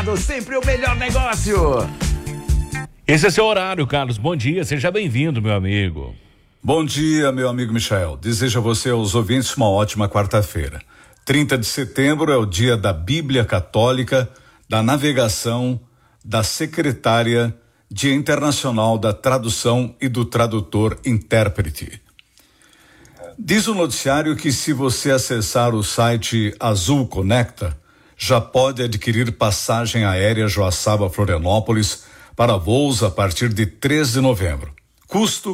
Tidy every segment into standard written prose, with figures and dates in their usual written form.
Resultado, sempre o melhor negócio. Esse é seu horário, Carlos. Bom dia, seja bem-vindo, meu amigo. Bom dia, meu amigo Michael. Desejo a você e aos ouvintes uma ótima quarta-feira. 30 de setembro é o dia da Bíblia Católica, da navegação, da secretária, Dia Internacional da Tradução e do Tradutor-Intérprete. Diz o noticiário que se você acessar o site Azul Conecta, já pode adquirir passagem aérea Joaçaba-Florianópolis para voos a partir de 3 de novembro. Custo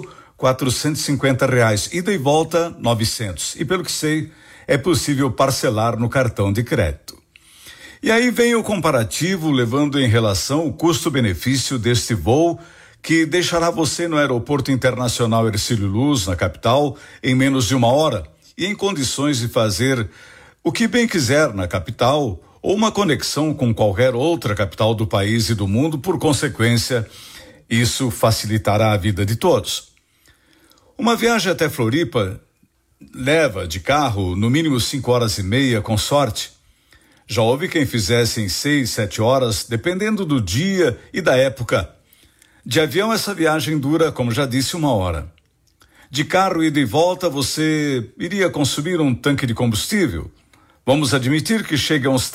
R$ 450, ida e volta 900. E pelo que sei, é possível parcelar no cartão de crédito. E aí vem o comparativo levando em relação o custo-benefício deste voo que deixará você no Aeroporto Internacional Hercílio Luz, na capital, em menos de uma hora e em condições de fazer o que bem quiser na capital ou uma conexão com qualquer outra capital do país e do mundo. Por consequência, isso facilitará a vida de todos. Uma viagem até Floripa leva de carro no mínimo 5 horas e meia, com sorte. Já houve quem fizesse em 6, 7 horas, dependendo do dia e da época. De avião, essa viagem dura, como já disse, 1 hora. De carro, ida e volta, você iria consumir um tanque de combustível. Vamos admitir que chega a uns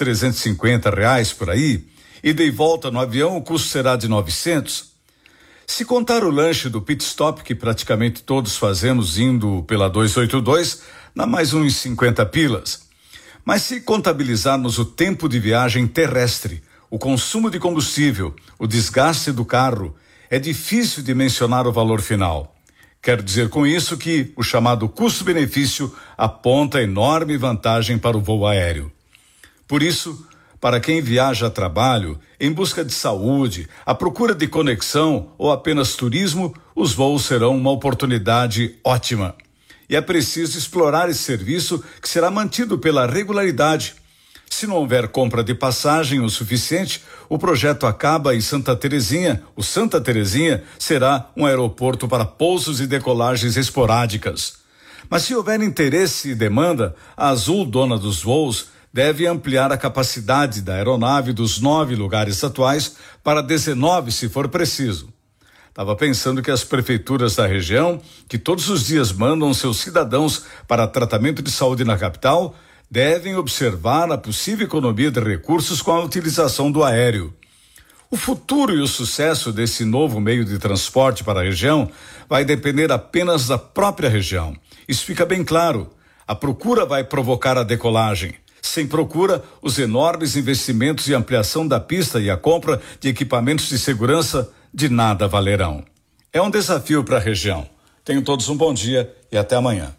R$350 por aí. Ida e volta no avião, o custo será de 900. Se contar o lanche do pit stop, que praticamente todos fazemos indo pela 282, dá mais uns 50 pilas. Mas se contabilizarmos o tempo de viagem terrestre, o consumo de combustível, o desgaste do carro, é difícil de mencionar o valor final. Quero dizer com isso que o chamado custo-benefício aponta enorme vantagem para o voo aéreo. Por isso, para quem viaja a trabalho, em busca de saúde, à procura de conexão ou apenas turismo, os voos serão uma oportunidade ótima. E é preciso explorar esse serviço, que será mantido pela regularidade. Se não houver compra de passagem o suficiente, o projeto acaba e Santa Terezinha, o Santa Terezinha, será um aeroporto para pousos e decolagens esporádicas. Mas se houver interesse e demanda, a Azul, dona dos voos, deve ampliar a capacidade da aeronave dos 9 lugares atuais para 19, se for preciso. Estava pensando que as prefeituras da região, que todos os dias mandam seus cidadãos para tratamento de saúde na capital, devem observar a possível economia de recursos com a utilização do aéreo. O futuro e o sucesso desse novo meio de transporte para a região vai depender apenas da própria região. Isso fica bem claro. A procura vai provocar a decolagem. Sem procura, os enormes investimentos e ampliação da pista e a compra de equipamentos de segurança de nada valerão. É um desafio para a região. Tenham todos um bom dia e até amanhã.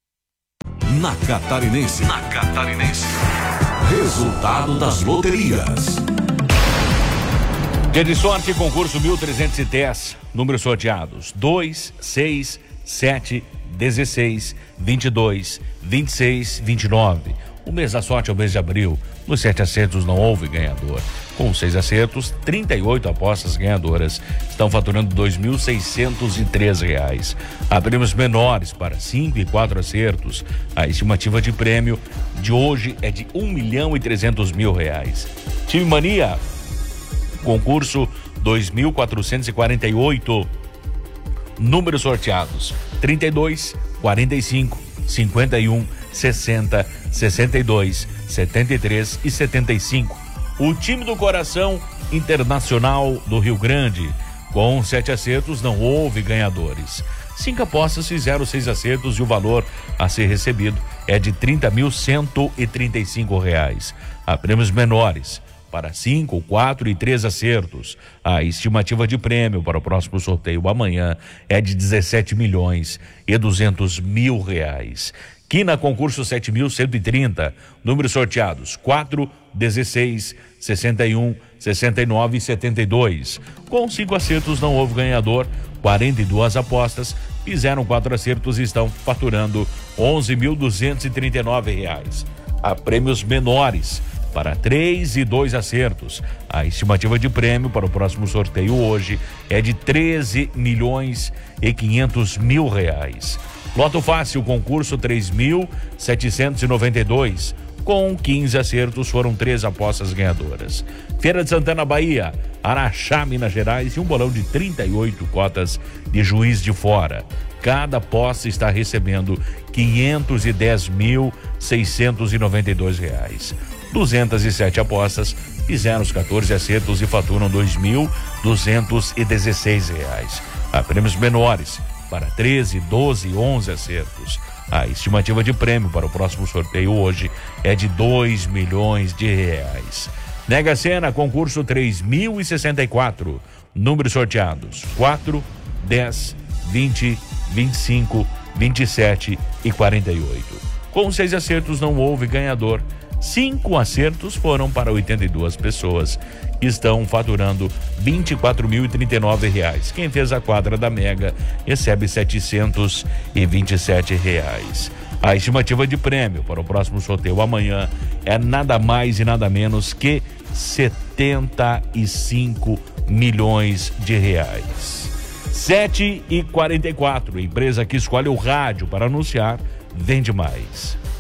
Na Catarinense. Resultado das loterias. Dia de sorte, concurso 1310. Números sorteados: 2, 6, 7, 16, 22, 26, 29. O mês da sorte é o mês de abril. Nos 7 acertos não houve ganhador. Com 6 acertos, 38 apostas ganhadoras estão faturando R$2.603. Há prêmios menores para 5 e 4 acertos. A estimativa de prêmio de hoje é de R$1.300.000. Time Mania, concurso 2.448. Números sorteados: 32, 45, 51, 60, 62, 73 e 75. O time do Coração Internacional do Rio Grande. Com 7 acertos não houve ganhadores. 5 apostas fizeram 6 acertos e o valor a ser recebido é de R$30.135. Há prêmios menores para 5, 4 e 3 acertos. A estimativa de prêmio para o próximo sorteio amanhã é de R$17.200.000. Quina concurso 7.130. Números sorteados: 4, 16, 61, 69 e 72. Com 5 acertos não houve ganhador. 42 apostas fizeram 4 acertos e estão faturando R$11.239. Há prêmios menores para 3 e 2 acertos. A estimativa de prêmio para o próximo sorteio hoje é de R$13.500.000. Loto Fácil, concurso 3.792. Com 15 acertos, foram 3 apostas ganhadoras. Feira de Santana, Bahia, Araxá, Minas Gerais e um bolão de 38 cotas de Juiz de Fora. Cada aposta está recebendo R$510.692. 207 apostas fizeram os 14 acertos e faturam R$2.216. Há prêmios menores para 13, 12 e 11 acertos. A estimativa de prêmio para o próximo sorteio hoje é de R$2 milhões. Mega Sena, concurso 3064. Números sorteados: 4, 10, 20, 25, 27 e 48. Com 6 acertos não houve ganhador. 5 acertos foram para 82 pessoas que estão faturando R$24.039. Quem fez a quadra da Mega recebe R$727. A estimativa de prêmio para o próximo sorteio amanhã é nada mais e nada menos que R$75 milhões. 7h44. Empresa que escolhe o rádio para anunciar vende mais.